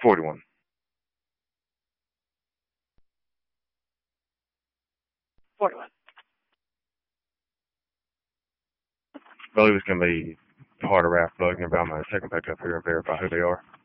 41. Believe it's going to be harder after looking, but I'm going to take them back up here and verify who they are.